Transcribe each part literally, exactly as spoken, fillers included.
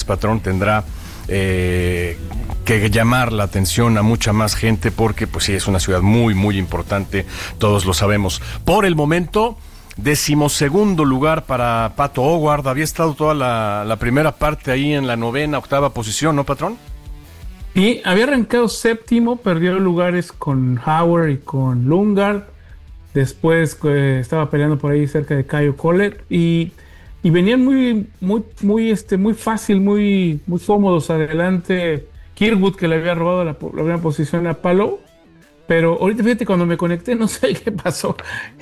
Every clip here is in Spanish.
patrón, tendrá eh, que llamar la atención a mucha más gente porque pues sí, es una ciudad muy, muy importante, todos lo sabemos. Por el momento, decimosegundo lugar para Pato O'Ward. Había estado toda la, la primera parte ahí en la novena, octava posición, ¿no, patrón? Y había arrancado séptimo, perdió lugares con Howard y con Lundgaard. Después eh, estaba peleando por ahí cerca de Kyle Collet y, y venían muy, muy, muy, este, muy fácil, muy, muy cómodos adelante. Kirkwood, que le había robado la, la primera posición a Palou. Pero ahorita fíjate, cuando me conecté, no sé qué pasó.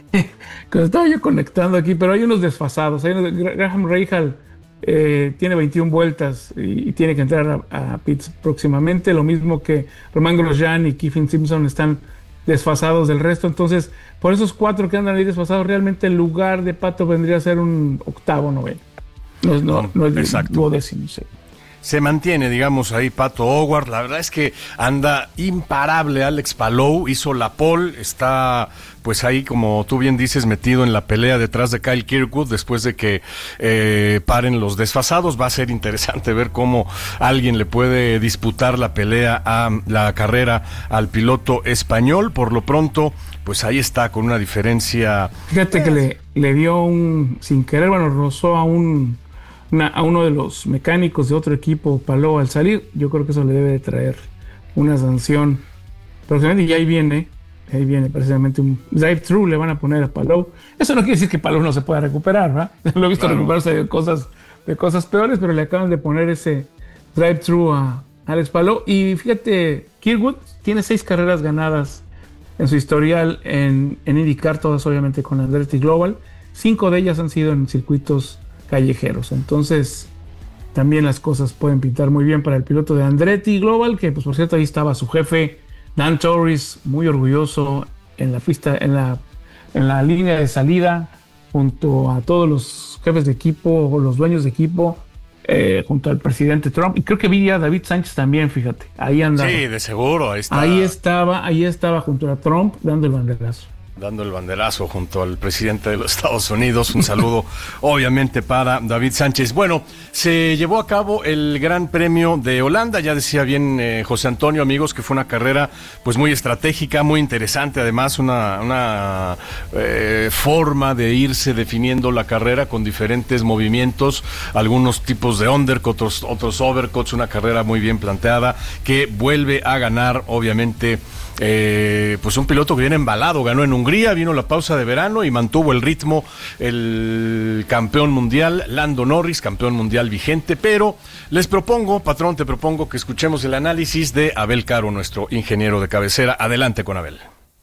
Cuando estaba yo conectando aquí, pero hay unos desfasados. Hay unos, Graham Rahal eh, tiene veintiuna vueltas y, y tiene que entrar a, a pits próximamente. Lo mismo que Romain Grosjean y Kevin Simpson están desfasados del resto. Entonces, por esos cuatro que andan ahí desfasados, realmente el lugar de Pato vendría a ser un octavo, noveno. No es, no, no es duodécimo, sí. Se mantiene, digamos, ahí Pato O'Ward. La verdad es que anda imparable Alex Palou, hizo la pole, está pues ahí, como tú bien dices, metido en la pelea detrás de Kyle Kirkwood después de que eh, paren los desfasados. Va a ser interesante ver cómo alguien le puede disputar la pelea a la carrera al piloto español. Por lo pronto, pues ahí está, con una diferencia. Fíjate que le, le dio un, sin querer, bueno, rozó a un Una, a uno de los mecánicos de otro equipo, Palou, al salir. Yo creo que eso le debe de traer una sanción próximamente, y ahí viene ahí viene precisamente un drive-thru, le van a poner a Palou. Eso no quiere decir que Palou no se pueda recuperar, ¿verdad? Lo he visto claro. recuperarse de cosas, de cosas peores, pero le acaban de poner ese drive-thru a Alex Palou. Y fíjate, Kirkwood tiene seis carreras ganadas en su historial en, en IndyCar, todas obviamente con Andretti Global. Cinco de ellas han sido en circuitos callejeros. Entonces, también las cosas pueden pintar muy bien para el piloto de Andretti Global, que pues por cierto ahí estaba su jefe Dan Torres, muy orgulloso en la pista, en la, en la línea de salida, junto a todos los jefes de equipo o los dueños de equipo, eh, junto al presidente Trump, y creo que vi a David Sánchez también, fíjate, ahí andaba. Sí, de seguro, ahí estaba. Ahí estaba, ahí estaba junto a Trump dando el banderazo. Dando el banderazo junto al presidente de los Estados Unidos. Un saludo, obviamente, para David Sánchez. Bueno, se llevó a cabo el Gran Premio de Holanda. Ya decía bien eh, José Antonio, amigos, que fue una carrera pues muy estratégica, muy interesante. Además, una, una eh, forma de irse definiendo la carrera con diferentes movimientos, algunos tipos de undercut, otros, otros overcuts. Una carrera muy bien planteada que vuelve a ganar, obviamente, Eh, pues un piloto que viene embalado. Ganó en Hungría, vino la pausa de verano y mantuvo el ritmo el campeón mundial Lando Norris, campeón mundial vigente. Pero les propongo, patrón, te propongo que escuchemos el análisis de Abel Caro, nuestro ingeniero de cabecera. Adelante con Abel.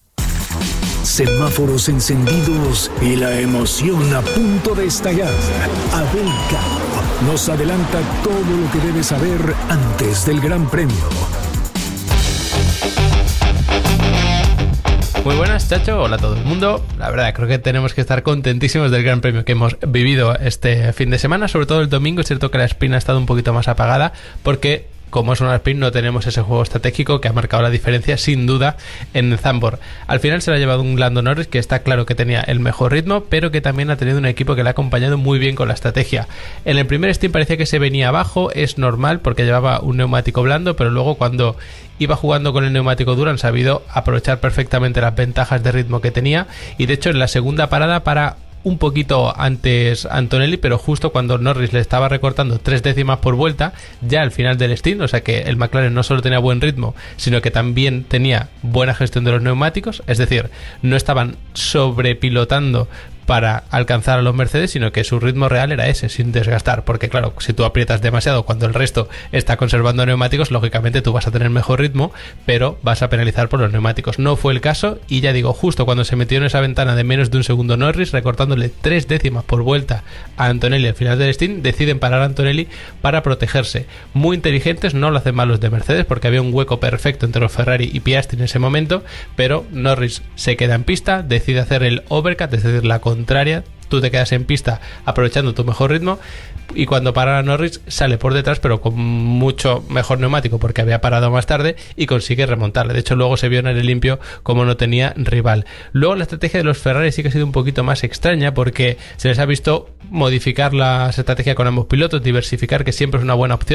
Semáforos encendidos y la emoción a punto de estallar. Abel Caro nos adelanta todo lo que debes saber antes del Gran Premio. Muy buenas, Chacho. Hola a todo el mundo. La verdad, creo que tenemos que estar contentísimos del Gran Premio que hemos vivido este fin de semana, sobre todo el domingo. Es cierto que la sprint ha estado un poquito más apagada porque, como es una sprint, no tenemos ese juego estratégico que ha marcado la diferencia, sin duda, en Zandvoort. Al final se lo ha llevado un Lando Norris, que está claro que tenía el mejor ritmo, pero que también ha tenido un equipo que le ha acompañado muy bien con la estrategia. En el primer stint parecía que se venía abajo, es normal porque llevaba un neumático blando, pero luego cuando iba jugando con el neumático duro han sabido aprovechar perfectamente las ventajas de ritmo que tenía, y de hecho en la segunda parada para un poquito antes Antonelli, pero justo cuando Norris le estaba recortando tres décimas por vuelta ya al final del stint, o sea que el McLaren no solo tenía buen ritmo, sino que también tenía buena gestión de los neumáticos, es decir, no estaban sobrepilotando para alcanzar a los Mercedes, sino que su ritmo real era ese, sin desgastar, porque claro, si tú aprietas demasiado cuando el resto está conservando neumáticos, lógicamente tú vas a tener mejor ritmo, pero vas a penalizar por los neumáticos. No fue el caso, y ya digo, justo cuando se metió en esa ventana de menos de un segundo Norris, recortándole tres décimas por vuelta a Antonelli al final del stint, deciden parar a Antonelli para protegerse. Muy inteligentes, no lo hacen mal los de Mercedes, porque había un hueco perfecto entre los Ferrari y Piastri en ese momento, pero Norris se queda en pista, decide hacer el overcut, es decir, la contraria, tú te quedas en pista aprovechando tu mejor ritmo, y cuando para Norris sale por detrás pero con mucho mejor neumático porque había parado más tarde y consigue remontarle. De hecho luego se vio en el limpio como no tenía rival. Luego la estrategia de los Ferrari sí que ha sido un poquito más extraña porque se les ha visto modificar la estrategia con ambos pilotos, diversificar, que siempre es una buena opción.